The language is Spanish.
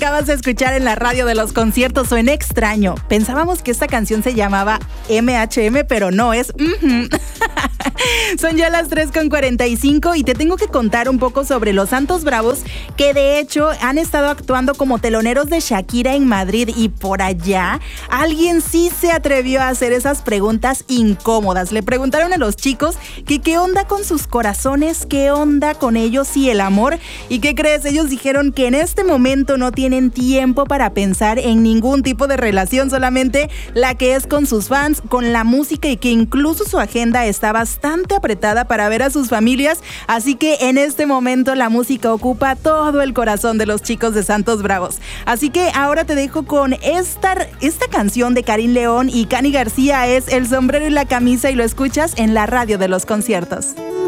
Acabas de escuchar en la radio de los conciertos Suena Extraño. Pensábamos que esta canción se llamaba MHM, pero no, es Son ya las 3:45 y te tengo que contar un poco sobre los Santos Bravos, que de hecho han estado actuando como teloneros de Shakira en Madrid, y por allá alguien sí se atrevió a hacer esas preguntas incómodas. Le preguntaron a los chicos que qué onda con sus corazones, qué onda con ellos y el amor. ¿Y qué crees? Ellos dijeron que en este momento no tienen tiempo para pensar en ningún tipo de relación, solamente la que es con sus fans, con la música, y que incluso su agenda está bastante apretada para ver a sus familias. Así que en este momento la música ocupa todo el corazón de los chicos de Santos Bravos. Así que ahora te dejo con esta canción de Karim León y Cani García, es El sombrero y la camisa, y lo escuchas en la radio de los conciertos.